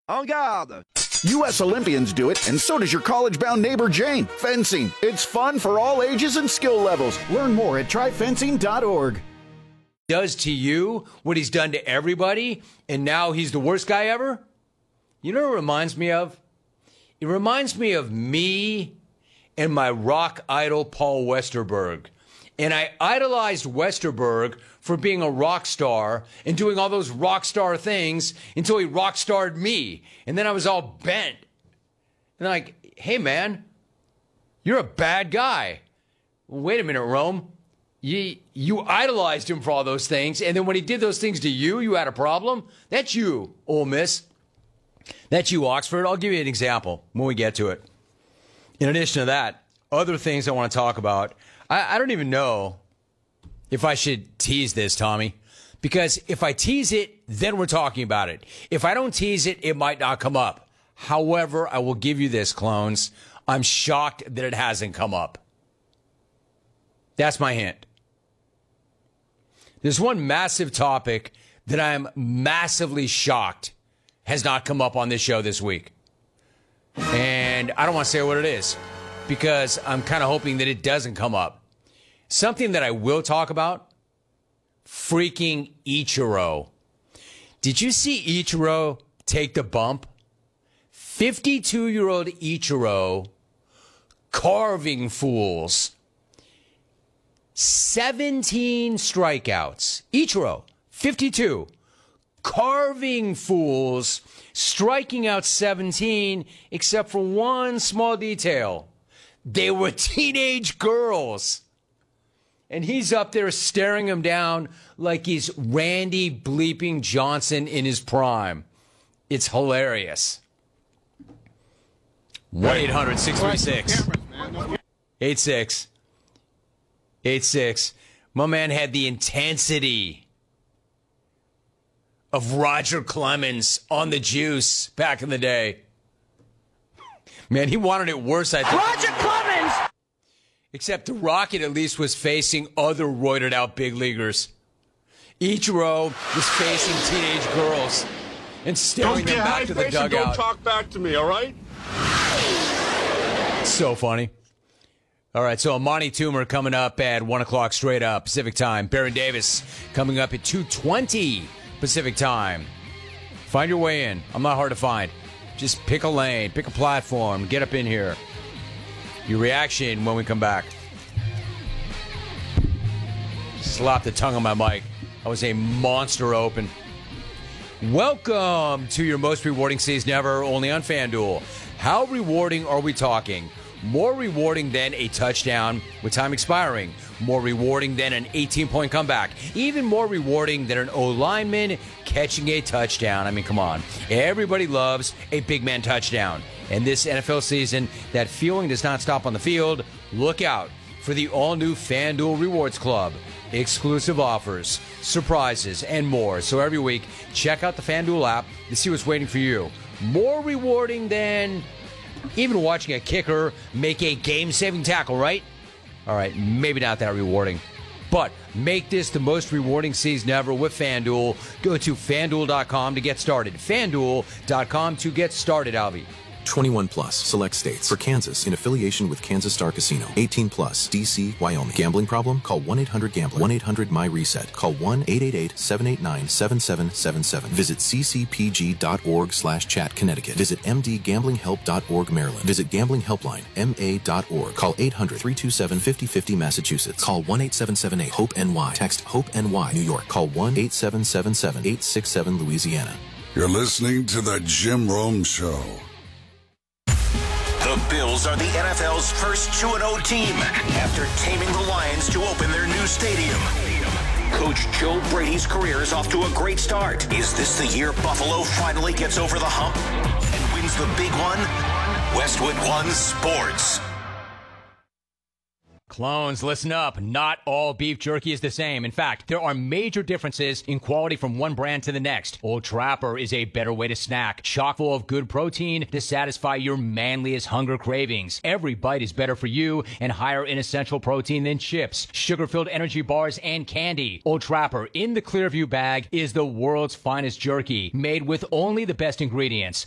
En garde! U.S. Olympians do it, and so does your college-bound neighbor Jane. Fencing. It's fun for all ages and skill levels. Learn more at tryfencing.org. Does to you what he's done to everybody, and now he's the worst guy ever? You know what it reminds me of? It reminds me of me and my rock idol, Paul Westerberg. And I idolized Westerberg for being a rock star and doing all those rock star things until he rock starred me. And then I was all bent. And like, hey, man, you're a bad guy. Wait a minute, Rome. You idolized him for all those things. And then when he did those things to you, you had a problem? That's you, Ole Miss. That's you, Oxford. I'll give you an example when we get to it. In addition to that, other things I want to talk about. I don't even know if I should tease this, Tommy, because if I tease it, then we're talking about it. If I don't tease it, it might not come up. However, I will give you this, clones. I'm shocked that it hasn't come up. That's my hint. There's one massive topic that I'm massively shocked has not come up on this show this week. And I don't want to say what it is because I'm kind of hoping that it doesn't come up. Something that I will talk about, freaking Ichiro. Did you see Ichiro take the bump? 52-year-old Ichiro carving fools. 17 strikeouts. Ichiro, 52. Carving fools, striking out 17, except for one small detail. They were teenage girls. And he's up there staring him down like he's Randy bleeping Johnson in his prime. It's hilarious. 1-800-636-86. My man had the intensity of Roger Clemens on the juice back in the day. Man, he wanted it worse, I think. Roger Clemens! Except the Rocket at least was facing other roided out big leaguers. Ichiro was facing teenage girls and staring them back to the dugout. Don't talk back to me, all right? So funny. All right, so Amani Toomer coming up at 1 o'clock straight up Pacific time. Baron Davis coming up at 2:20 Pacific time. Find your way in. I'm not hard to find. Just pick a lane, pick a platform, get up in here. Your reaction when we come back. Slap the tongue on my mic. I was a monster open. Welcome to your most rewarding season ever, only on FanDuel. How rewarding are we talking? More rewarding than a touchdown with time expiring. More rewarding than an 18-point comeback. Even more rewarding than an O-lineman catching a touchdown. I mean, come on. Everybody loves a big man touchdown. And this NFL season, that feeling does not stop on the field. Look out for the all-new FanDuel Rewards Club. Exclusive offers, surprises, and more. So every week, check out the FanDuel app to see what's waiting for you. More rewarding than even watching a kicker make a game-saving tackle, right? All right, maybe not that rewarding. But make this the most rewarding season ever with FanDuel. Go to FanDuel.com to get started. FanDuel.com to get started, Alvy. 21 plus, select states. For Kansas, in affiliation with Kansas Star Casino. 18 plus, D.C., Wyoming. Gambling problem? Call 1-800-GAMBLER. 1-800-MY-RESET. Call 1-888-789-7777. Visit ccpg.org/chat, Connecticut. Visit mdgamblinghelp.org, Maryland. Visit Gambling Helpline, ma.org. Call 800-327-5050, Massachusetts. Call 1-8778-HOPE-NY. Text HOPE-NY, New York. Call 1-8777-867, Louisiana. You're listening to The Jim Rome Show. The Bills are the NFL's first 2-0 team after taming the Lions to open their new stadium. Coach Joe Brady's career is off to a great start. Is this the year Buffalo finally gets over the hump and wins the big one? Westwood One Sports. Clones, listen up. Not all beef jerky is the same. In fact, there are major differences in quality from one brand to the next. Old Trapper is a better way to snack, chock full of good protein to satisfy your manliest hunger cravings. Every bite is better for you and higher in essential protein than chips, sugar-filled energy bars, and candy. Old Trapper in the Clearview bag is the world's finest jerky, made with only the best ingredients.